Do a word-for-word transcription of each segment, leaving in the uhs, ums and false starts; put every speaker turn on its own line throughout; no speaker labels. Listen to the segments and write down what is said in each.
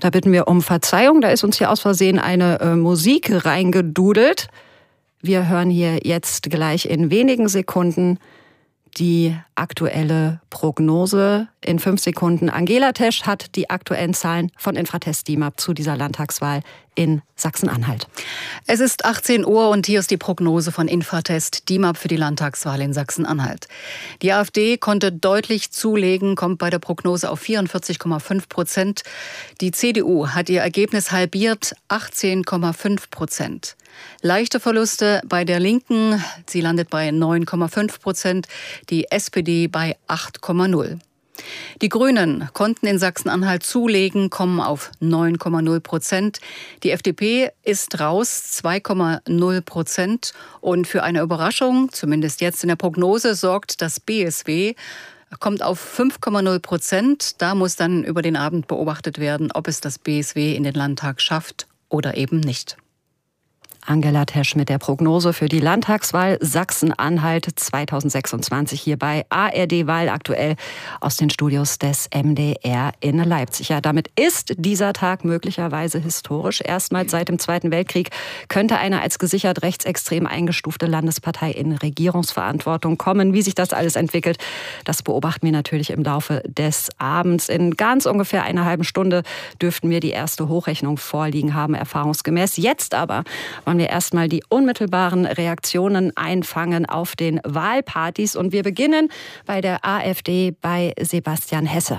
Da bitten wir um Verzeihung. Da ist uns hier aus Versehen eine äh, Musik reingedudelt. Wir hören hier jetzt gleich in wenigen Sekunden die aktuelle Prognose. In fünf Sekunden. Angela Tesch hat die aktuellen Zahlen von Infratest D I M A P zu dieser Landtagswahl in Sachsen-Anhalt.
Es ist achtzehn Uhr und hier ist die Prognose von Infratest D I M A P für die Landtagswahl in Sachsen-Anhalt. Die AfD konnte deutlich zulegen, kommt bei der Prognose auf vierundvierzig Komma fünf Prozent. Die C D U hat ihr Ergebnis halbiert, achtzehn Komma fünf Prozent. Leichte Verluste bei der Linken, sie landet bei neun Komma fünf Prozent, die S P D bei acht Komma null. Die Grünen konnten in Sachsen-Anhalt zulegen, kommen auf neun Komma null Prozent. Die F D P ist raus, zwei Komma null Prozent. Und für eine Überraschung, zumindest jetzt in der Prognose, sorgt das B S W, kommt auf fünf Komma null Prozent. Da muss dann über den Abend beobachtet werden, ob es das B S W in den Landtag schafft oder eben nicht.
Angela Tesch mit der Prognose für die Landtagswahl Sachsen-Anhalt zweitausendsechsundzwanzig hier bei A R D Wahl aktuell aus den Studios des M D R in Leipzig. Ja, damit ist dieser Tag möglicherweise historisch. Erstmals seit dem Zweiten Weltkrieg könnte eine als gesichert rechtsextrem eingestufte Landespartei in Regierungsverantwortung kommen. Wie sich das alles entwickelt, das beobachten wir natürlich im Laufe des Abends. In ganz ungefähr einer halben Stunde dürften wir die erste Hochrechnung vorliegen haben, erfahrungsgemäß. Jetzt aber wollen wir erstmal die unmittelbaren Reaktionen einfangen auf den Wahlpartys. Und wir beginnen bei der AfD bei Sebastian Hesse.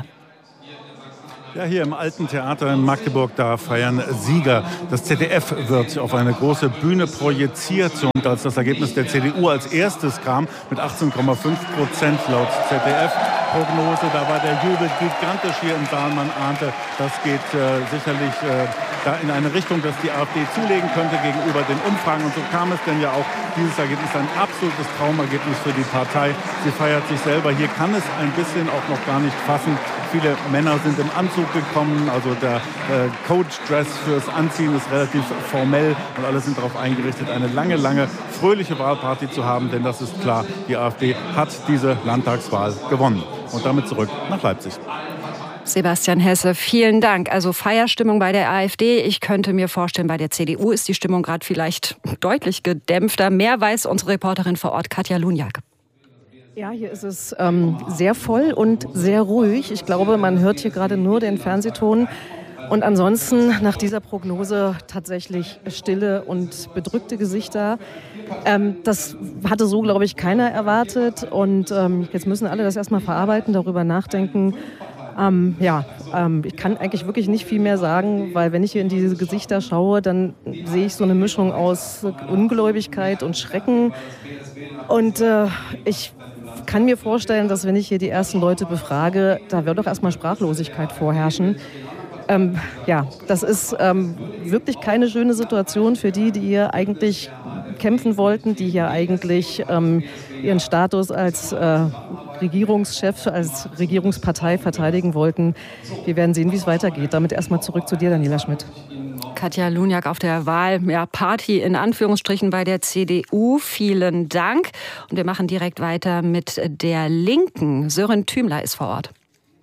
Ja, hier im Alten Theater in Magdeburg, da feiern Sieger. Das Z D F wird auf eine große Bühne projiziert. Und als das Ergebnis der C D U als erstes kam, mit achtzehn Komma fünf Prozent laut Z D F-Prognose, da war der Jubel gigantisch hier im Saal. Man ahnte, das geht äh, sicherlich äh, da in eine Richtung, dass die AfD zulegen könnte gegenüber den Umfragen. Und so kam es denn ja auch. Dieses Ergebnis ein absolutes Traumergebnis für die Partei. Sie feiert sich selber. Hier kann es ein bisschen auch noch gar nicht fassen. Viele Männer sind im Anzug gekommen, also der äh, Coach-Dress fürs Anziehen ist relativ formell und alle sind darauf eingerichtet, eine lange, lange fröhliche Wahlparty zu haben, denn das ist klar, die AfD hat diese Landtagswahl gewonnen. Und damit zurück nach Leipzig.
Sebastian Hesse, vielen Dank. Also Feierstimmung bei der AfD. Ich könnte mir vorstellen, bei der C D U ist die Stimmung gerade vielleicht deutlich gedämpfter. Mehr weiß unsere Reporterin vor Ort, Katja Lunjak.
Ja, hier ist es ähm, sehr voll und sehr ruhig. Ich glaube, man hört hier gerade nur den Fernsehton. Und ansonsten nach dieser Prognose tatsächlich stille und bedrückte Gesichter. Ähm, das hatte so, glaube ich, keiner erwartet. Und ähm, jetzt müssen alle das erstmal verarbeiten, darüber nachdenken. Ähm, ja, ähm, ich kann eigentlich wirklich nicht viel mehr sagen, weil wenn ich hier in diese Gesichter schaue, dann sehe ich so eine Mischung aus Ungläubigkeit und Schrecken. Und äh, ich kann mir vorstellen, dass wenn ich hier die ersten Leute befrage, da wird doch erstmal Sprachlosigkeit vorherrschen. Ähm, ja, das ist ähm, wirklich keine schöne Situation für die, die hier eigentlich kämpfen wollten, die hier eigentlich ähm, ihren Status als äh, Regierungschef, als Regierungspartei verteidigen wollten. Wir werden sehen, wie es weitergeht. Damit erstmal zurück zu dir, Daniela Schmidt.
Katja Lunjak auf der Wahl, ja, Party in Anführungsstrichen bei der C D U. Vielen Dank. Und wir machen direkt weiter mit der Linken. Sören Thümler ist vor Ort.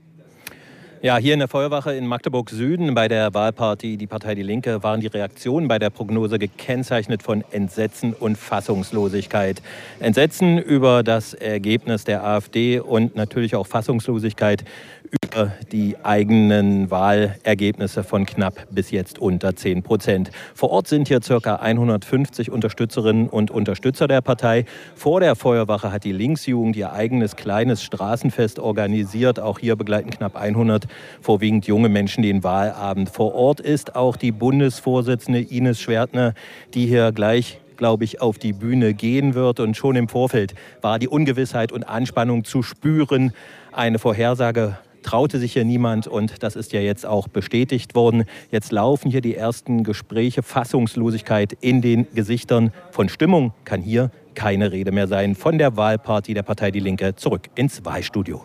Ja, hier in der Feuerwache in Magdeburg Süden bei der Wahlparty Die Partei Die Linke waren die Reaktionen bei der Prognose gekennzeichnet von Entsetzen und Fassungslosigkeit. Entsetzen über das Ergebnis der AfD und natürlich auch Fassungslosigkeit über die eigenen Wahlergebnisse von knapp bis jetzt unter zehn Prozent. Vor Ort sind hier ca. hundertfünfzig Unterstützerinnen und Unterstützer der Partei. Vor der Feuerwache hat die Linksjugend ihr eigenes kleines Straßenfest organisiert. Auch hier begleiten knapp hundert vorwiegend junge Menschen den Wahlabend. Vor Ort ist auch die Bundesvorsitzende Ines Schwertner, die hier gleich, glaube ich, auf die Bühne gehen wird. Und schon im Vorfeld war die Ungewissheit und Anspannung zu spüren. Eine Vorhersage traute sich hier niemand und das ist ja jetzt auch bestätigt worden. Jetzt laufen hier die ersten Gespräche, Fassungslosigkeit in den Gesichtern. Von Stimmung kann hier keine Rede mehr sein. Von der Wahlparty der Partei Die Linke zurück ins Wahlstudio.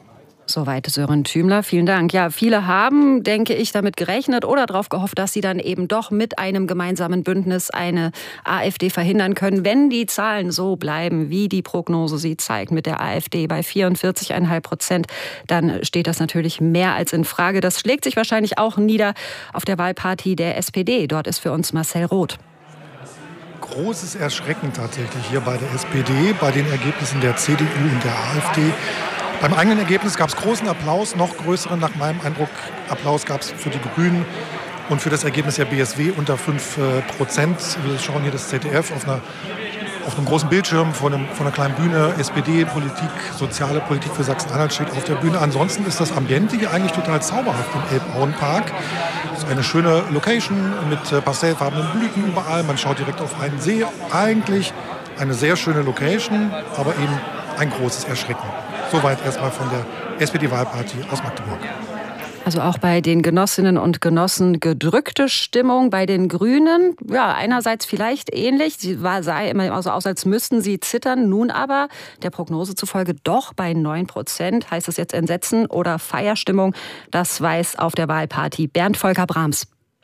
Soweit Sören Thümler, vielen Dank. Ja, viele haben, denke ich, damit gerechnet oder darauf gehofft, dass sie dann eben doch mit einem gemeinsamen Bündnis eine AfD verhindern können. Wenn die Zahlen so bleiben, wie die Prognose sie zeigt, mit der AfD bei vierundvierzig Komma fünf Prozent, dann steht das natürlich mehr als in Frage. Das schlägt sich wahrscheinlich auch nieder auf der Wahlparty der S P D. Dort ist für uns Marcel Roth.
Großes Erschrecken tatsächlich hier bei der S P D, bei den Ergebnissen der C D U und der AfD. Beim eigenen Ergebnis gab es großen Applaus, noch größeren nach meinem Eindruck Applaus gab es für die Grünen und für das Ergebnis der B S W unter fünf Prozent. Wir schauen hier das Z D F auf, einer, auf einem großen Bildschirm von, einem, von einer kleinen Bühne. S P D-Politik, soziale Politik für Sachsen-Anhalt steht auf der Bühne. Ansonsten ist das Ambiente hier eigentlich total zauberhaft im Elbauenpark. Es ist eine schöne Location mit pastellfarbenen Blüten überall. Man schaut direkt auf einen See. Eigentlich eine sehr schöne Location, aber eben ein großes Erschrecken. Soweit erstmal von der S P D-Wahlparty aus Magdeburg.
Also auch bei den Genossinnen und Genossen gedrückte Stimmung. Bei den Grünen, ja, einerseits vielleicht ähnlich. Sie war, sah immer so aus, als müssten sie zittern. Nun aber der Prognose zufolge doch bei neun Prozent. Heißt das jetzt Entsetzen oder Feierstimmung? Das weiß auf der Wahlparty Bernd Volker Brahms.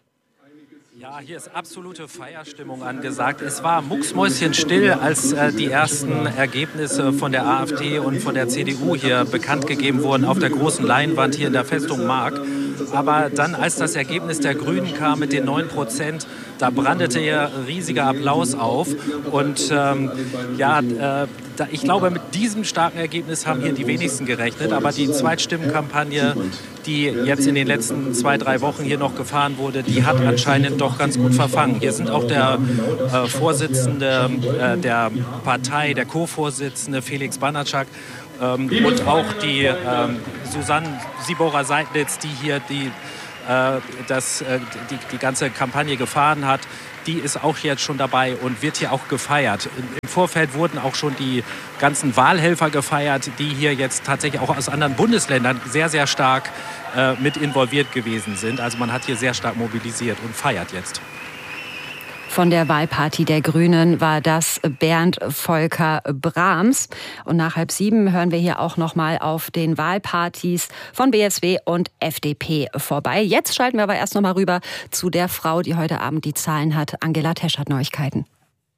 Ja, hier ist absolute Feierstimmung angesagt. Es war mucksmäuschenstill, als äh, die ersten Ergebnisse von der AfD und von der C D U hier bekannt gegeben wurden auf der großen Leinwand hier in der Festung Mark. Aber dann, als das Ergebnis der Grünen kam mit den neun Prozent, da brandete ja riesiger Applaus auf. Und ähm, ja, äh, da, ich glaube, mit diesem starken Ergebnis haben hier die wenigsten gerechnet. Aber die Zweitstimmenkampagne, die jetzt in den letzten zwei, drei Wochen hier noch gefahren wurde, die hat anscheinend doch ganz gut verfangen. Hier sind auch der äh, Vorsitzende äh, der Partei, der Co-Vorsitzende Felix Banatschak, ähm, und auch die ähm, Susanne Sieborer-Seidlitz, die hier die, äh, das, äh, die, die ganze Kampagne gefahren hat, die ist auch jetzt schon dabei und wird hier auch gefeiert. Im Vorfeld wurden auch schon die ganzen Wahlhelfer gefeiert, die hier jetzt tatsächlich auch aus anderen Bundesländern sehr, sehr stark äh, mit involviert gewesen sind. Also man hat hier sehr stark mobilisiert und feiert jetzt.
Von der Wahlparty der Grünen war das Bernd Volker Brahms. Und nach halb sieben hören wir hier auch noch mal auf den Wahlpartys von B S W und F D P vorbei. Jetzt schalten wir aber erst noch mal rüber zu der Frau, die heute Abend die Zahlen hat. Angela Tesch hat Neuigkeiten.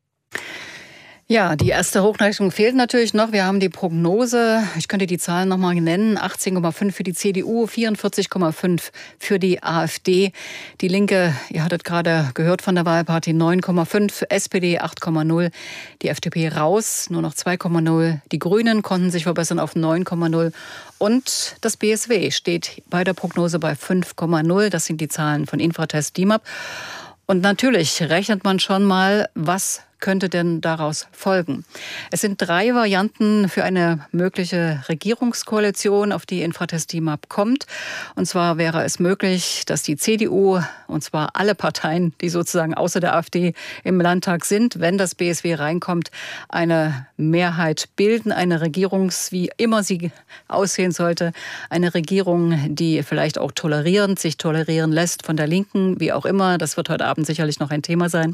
Ja, die erste Hochrechnung fehlt natürlich noch. Wir haben die Prognose, ich könnte die Zahlen noch mal nennen, achtzehn Komma fünf für die C D U, vierundvierzig Komma fünf für die AfD. Die Linke, ihr hattet gerade gehört von der Wahlparty, neun Komma fünf, S P D acht Komma null, die F D P raus, nur noch zwei Komma null. Die Grünen konnten sich verbessern auf neun Komma null. Und das B S W steht bei der Prognose bei fünf Komma null. Das sind die Zahlen von Infratest D I M A P. Und natürlich rechnet man schon mal, was könnte denn daraus folgen? Es sind drei Varianten für eine mögliche Regierungskoalition, auf die Infratest D I M A P kommt. Und zwar wäre es möglich, dass die C D U, und zwar alle Parteien, die sozusagen außer der AfD im Landtag sind, wenn das B S W reinkommt, eine Mehrheit bilden, eine Regierung, wie immer sie aussehen sollte, eine Regierung, die vielleicht auch tolerierend sich tolerieren lässt von der Linken, wie auch immer. Das wird heute Abend sicherlich noch ein Thema sein.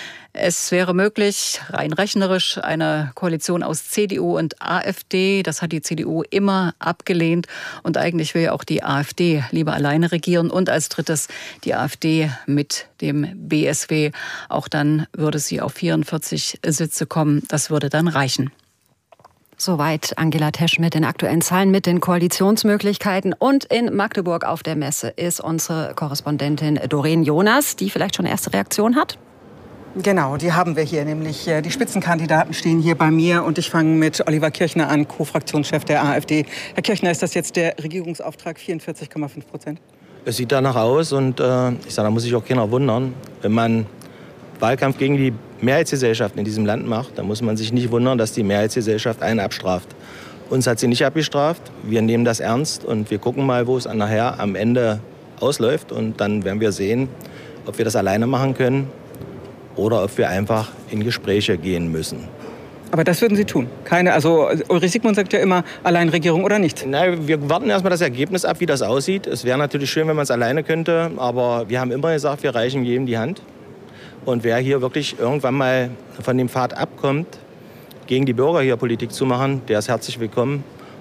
Es wäre möglich, rein rechnerisch, eine Koalition aus C D U und AfD. Das hat die C D U immer abgelehnt. Und eigentlich will ja auch die AfD lieber alleine regieren. Und als drittes die AfD mit dem B S W. Auch dann würde sie auf vierundvierzig Sitze kommen. Das würde dann reichen.
Soweit Angela Tesch mit den aktuellen Zahlen, mit den Koalitionsmöglichkeiten. Und in Magdeburg auf der Messe ist unsere Korrespondentin Doreen Jonas, die vielleicht schon erste Reaktion hat.
Genau, die haben wir hier, nämlich die Spitzenkandidaten stehen hier bei mir und ich fange mit Oliver Kirchner an, Co-Fraktionschef der AfD. Herr Kirchner, ist das jetzt der Regierungsauftrag, vierundvierzig Komma fünf Prozent?
Es sieht danach aus und äh, ich sage, da muss sich auch keiner wundern. Wenn man Wahlkampf gegen die Mehrheitsgesellschaft in diesem Land macht, dann muss man sich nicht wundern, dass die Mehrheitsgesellschaft einen abstraft. Uns hat sie nicht abgestraft, wir nehmen das ernst und wir gucken mal, wo es nachher am Ende ausläuft und dann werden wir sehen, ob wir das alleine machen können oder ob wir einfach in Gespräche gehen müssen.
Aber das würden Sie tun? Keine, also Ulrich Siegmund sagt ja immer, allein Regierung oder nicht?
Nein, wir warten erstmal das Ergebnis ab, wie das aussieht. Es wäre natürlich schön, wenn man es alleine könnte, aber wir haben immer gesagt, wir reichen jedem die Hand. Und wer hier wirklich irgendwann mal von dem Pfad abkommt, gegen die Bürger hier Politik zu machen, der ist herzlich willkommen.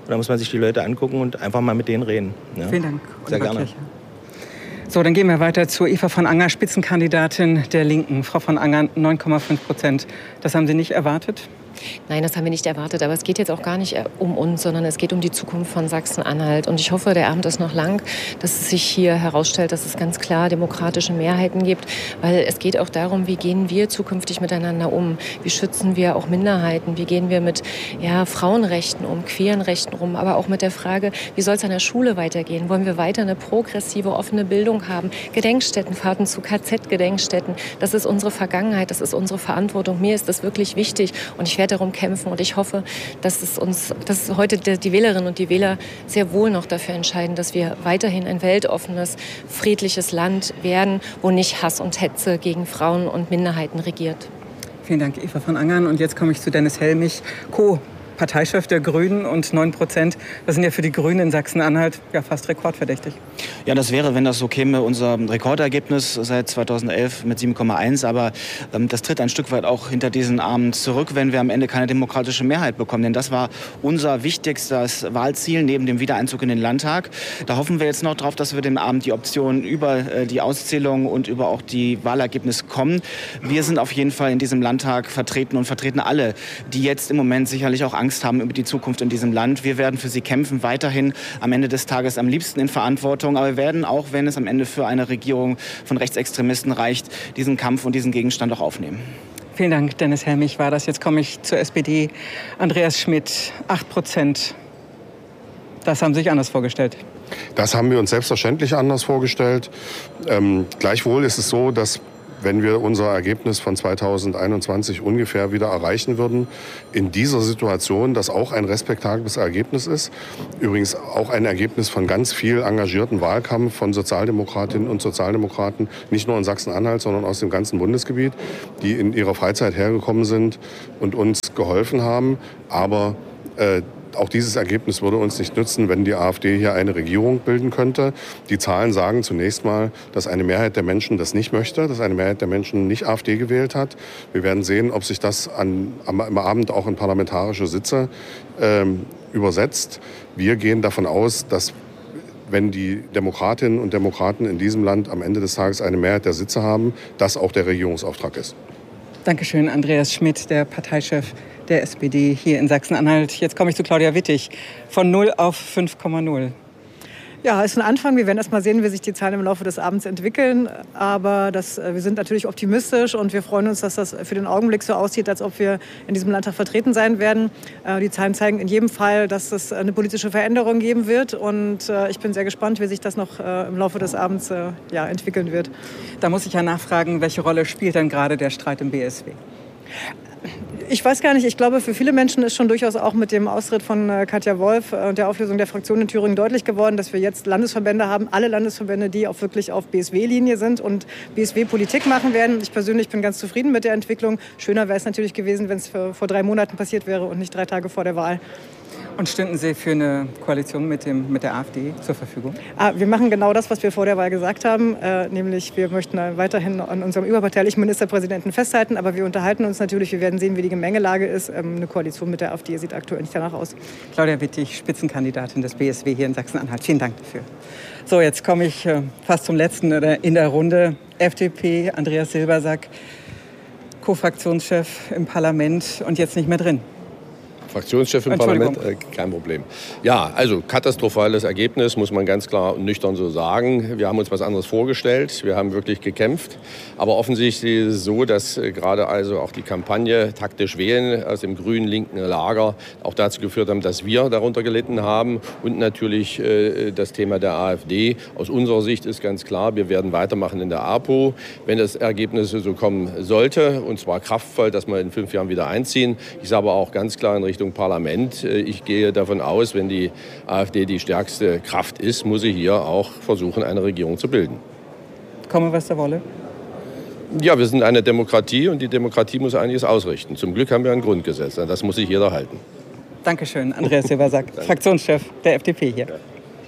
Und da muss man sich die Leute angucken und einfach mal mit denen reden. Ja.
Vielen Dank.
Sehr gerne.
Kircher. So, dann gehen wir weiter zu Eva von Anger, Spitzenkandidatin der Linken. Frau von Anger, neun Komma fünf Prozent. Das haben Sie nicht erwartet?
Nein, das haben wir nicht erwartet. Aber es geht jetzt auch gar nicht um uns, sondern es geht um die Zukunft von Sachsen-Anhalt. Und ich hoffe, der Abend ist noch lang, dass es sich hier herausstellt, dass es ganz klar demokratische Mehrheiten gibt. Weil es geht auch darum, wie gehen wir zukünftig miteinander um? Wie schützen wir auch Minderheiten? Wie gehen wir mit ja, Frauenrechten um, queeren Rechten um? Aber auch mit der Frage, wie soll es an der Schule weitergehen? Wollen wir weiter eine progressive, offene Bildung haben? Gedenkstättenfahrten zu K Z-Gedenkstätten. Das ist unsere Vergangenheit, das ist unsere Verantwortung. Mir ist das wirklich wichtig und ich werde darum kämpfen und ich hoffe, dass es uns, dass heute die Wählerinnen und die Wähler sehr wohl noch dafür entscheiden, dass wir weiterhin ein weltoffenes, friedliches Land werden, wo nicht Hass und Hetze gegen Frauen und Minderheiten regiert.
Vielen Dank, Eva von Angern. Und jetzt komme ich zu Dennis Helmich, Co. Parteichef der Grünen und neun Prozent. Das sind ja für die Grünen in Sachsen-Anhalt ja fast rekordverdächtig.
Ja, das wäre, wenn das so käme, unser Rekordergebnis seit zweitausendelf mit sieben Komma eins. Aber ähm, das tritt ein Stück weit auch hinter diesen Abend zurück, wenn wir am Ende keine demokratische Mehrheit bekommen. Denn das war unser wichtigstes Wahlziel neben dem Wiedereinzug in den Landtag. Da hoffen wir jetzt noch drauf, dass wir dem Abend die Option über äh, die Auszählung und über auch die Wahlergebnisse kommen. Wir sind auf jeden Fall in diesem Landtag vertreten und vertreten alle, die jetzt im Moment sicherlich auch Angst haben über die Zukunft in diesem Land. Wir werden für sie kämpfen, weiterhin am Ende des Tages am liebsten in Verantwortung. Aber wir werden, auch wenn es am Ende für eine Regierung von Rechtsextremisten reicht, diesen Kampf und diesen Gegenstand auch aufnehmen.
Vielen Dank, Dennis Helmich war das. Jetzt komme ich zur S P D. Andreas Schmidt, acht Prozent. Das haben Sie sich anders vorgestellt.
Das haben wir uns selbstverständlich anders vorgestellt. Ähm, gleichwohl ist es so, dass wenn wir unser Ergebnis von zweitausendeinundzwanzig ungefähr wieder erreichen würden, in dieser Situation, das auch ein respektables Ergebnis ist. Übrigens auch ein Ergebnis von ganz viel engagierten Wahlkampf von Sozialdemokratinnen und Sozialdemokraten, nicht nur in Sachsen-Anhalt, sondern aus dem ganzen Bundesgebiet, die in ihrer Freizeit hergekommen sind und uns geholfen haben. Aber äh, Auch dieses Ergebnis würde uns nicht nützen, wenn die AfD hier eine Regierung bilden könnte. Die Zahlen sagen zunächst mal, dass eine Mehrheit der Menschen das nicht möchte, dass eine Mehrheit der Menschen nicht AfD gewählt hat. Wir werden sehen, ob sich das an, am, am Abend auch in parlamentarische Sitze ähm, übersetzt. Wir gehen davon aus, dass wenn die Demokratinnen und Demokraten in diesem Land am Ende des Tages eine Mehrheit der Sitze haben, das auch der Regierungsauftrag ist.
Dankeschön, Andreas Schmidt, der Parteichef der S P D hier in Sachsen-Anhalt. Jetzt komme ich zu Claudia Wittig. Von null auf fünf Komma null.
Ja, ist ein Anfang. Wir werden erst mal sehen, wie sich die Zahlen im Laufe des Abends entwickeln. Aber das, wir sind natürlich optimistisch und wir freuen uns, dass das für den Augenblick so aussieht, als ob wir in diesem Landtag vertreten sein werden. Die Zahlen zeigen in jedem Fall, dass es eine politische Veränderung geben wird. Und ich bin sehr gespannt, wie sich das noch im Laufe des Abends ja, entwickeln wird.
Da muss ich ja nachfragen, welche Rolle spielt denn gerade der Streit im B S W?
Ich weiß gar nicht. Ich glaube, für viele Menschen ist schon durchaus auch mit dem Austritt von Katja Wolf und der Auflösung der Fraktion in Thüringen deutlich geworden, dass wir jetzt Landesverbände haben, alle Landesverbände, die auch wirklich auf B S W-Linie sind und B S W-Politik machen werden. Ich persönlich bin ganz zufrieden mit der Entwicklung. Schöner wäre es natürlich gewesen, wenn es vor drei Monaten passiert wäre und nicht drei Tage vor der Wahl.
Und stünden Sie für eine Koalition mit, dem, mit der AfD zur Verfügung?
Ah, wir machen genau das, was wir vor der Wahl gesagt haben. Äh, nämlich, wir möchten weiterhin an unserem überparteilichen Ministerpräsidenten festhalten. Aber wir unterhalten uns natürlich. Wir werden sehen, wie die Gemengelage ist. Ähm, eine Koalition mit der AfD sieht aktuell nicht danach aus.
Claudia Wittig, Spitzenkandidatin des B S W hier in Sachsen-Anhalt. Vielen Dank dafür. So, jetzt komme ich äh, fast zum letzten oder in der Runde. F D P, Andreas Silbersack, Co-Fraktionschef im Parlament und jetzt nicht mehr drin.
Fraktionschef im Parlament, äh, kein Problem. Ja, also katastrophales Ergebnis, muss man ganz klar und nüchtern so sagen. Wir haben uns was anderes vorgestellt, wir haben wirklich gekämpft. Aber offensichtlich ist es so, dass äh, gerade also auch die Kampagne taktisch wählen aus dem grünen linken Lager auch dazu geführt haben, dass wir darunter gelitten haben. Und natürlich äh, das Thema der AfD. Aus unserer Sicht ist ganz klar, wir werden weitermachen in der APO, wenn das Ergebnis so kommen sollte. Und zwar kraftvoll, dass wir in fünf Jahren wieder einziehen. Ich sage aber auch ganz klar in Richtung Parlament. Ich gehe davon aus, wenn die AfD die stärkste Kraft ist, muss sie hier auch versuchen, eine Regierung zu bilden.
Komme, was da wolle?
Ja, wir sind eine Demokratie und die Demokratie muss einiges ausrichten. Zum Glück haben wir ein Grundgesetz, das muss sich jeder halten.
Dankeschön, Andreas Silbersack, Fraktionschef der F D P hier.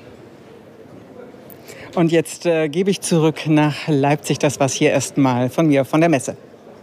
Und jetzt äh, gebe ich zurück nach Leipzig das was hier erstmal von mir, von der Messe.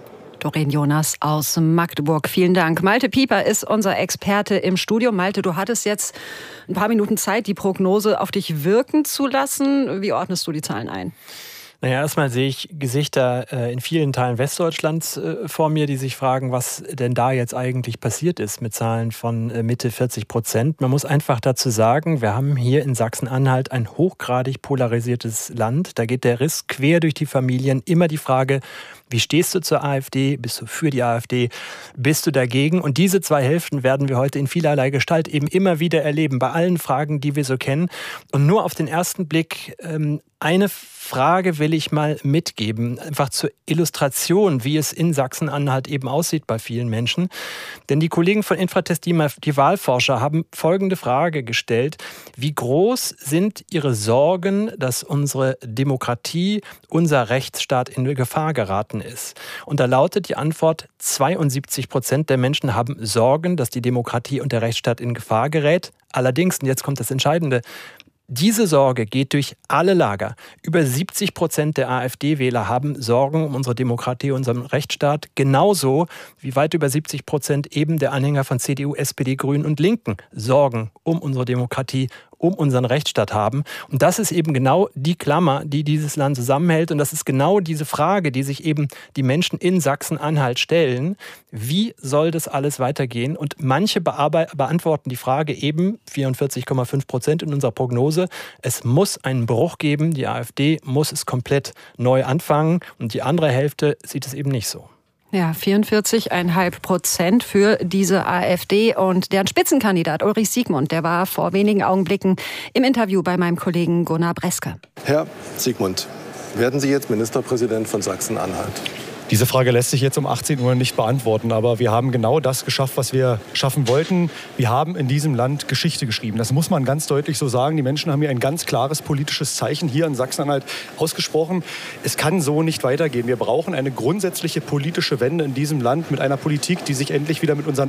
Doreen Jonas aus Magdeburg. Vielen Dank. Malte Pieper ist unser Experte im Studio. Malte, du hattest jetzt ein paar Minuten Zeit, die Prognose auf dich wirken zu lassen. Wie ordnest du die Zahlen ein?
Naja, erstmal sehe ich Gesichter äh, in vielen Teilen Westdeutschlands äh, vor mir, die sich fragen, was denn da jetzt eigentlich passiert ist mit Zahlen von äh, Mitte vierzig Prozent. Man muss einfach dazu sagen, wir haben hier in Sachsen-Anhalt ein hochgradig polarisiertes Land. Da geht der Riss quer durch die Familien. Immer die Frage, wie stehst du zur AfD? Bist du für die AfD? Bist du dagegen? Und diese zwei Hälften werden wir heute in vielerlei Gestalt eben immer wieder erleben, bei allen Fragen, die wir so kennen. Und nur auf den ersten Blick ähm, eine Frage will ich mal mitgeben, einfach zur Illustration, wie es in Sachsen-Anhalt eben aussieht bei vielen Menschen. Denn die Kollegen von Infratest DIMAP, die Wahlforscher, haben folgende Frage gestellt: Wie groß sind Ihre Sorgen, dass unsere Demokratie, unser Rechtsstaat in Gefahr geraten ist? Und da lautet die Antwort, zweiundsiebzig Prozent der Menschen haben Sorgen, dass die Demokratie und der Rechtsstaat in Gefahr gerät. Allerdings, und jetzt kommt das Entscheidende, diese Sorge geht durch alle Lager. Über siebzig Prozent der AfD-Wähler haben Sorgen um unsere Demokratie, unseren Rechtsstaat. Genauso wie weit über siebzig Prozent eben der Anhänger von C D U, S P D, Grünen und Linken Sorgen um unsere Demokratie, um unseren Rechtsstaat haben. Und das ist eben genau die Klammer, die dieses Land zusammenhält. Und das ist genau diese Frage, die sich eben die Menschen in Sachsen-Anhalt stellen. Wie soll das alles weitergehen? Und manche beantworten die Frage eben, vierundvierzig Komma fünf Prozent in unserer Prognose, es muss einen Bruch geben. Die AfD muss es komplett neu anfangen. Und die andere Hälfte sieht es eben nicht so.
Ja, vierundvierzig Komma fünf Prozent für diese AfD und deren Spitzenkandidat Ulrich Siegmund, der war vor wenigen Augenblicken im Interview bei meinem Kollegen Gunnar Breske.
Herr Siegmund, werden Sie jetzt Ministerpräsident von Sachsen-Anhalt?
Diese Frage lässt sich jetzt um achtzehn Uhr nicht beantworten, aber wir haben genau das geschafft, was wir schaffen wollten. Wir haben in diesem Land Geschichte geschrieben. Das muss man ganz deutlich so sagen. Die Menschen haben hier ein ganz klares politisches Zeichen hier in Sachsen-Anhalt ausgesprochen. Es kann so nicht weitergehen. Wir brauchen eine grundsätzliche politische Wende in diesem Land mit einer Politik, die sich endlich wieder mit unseren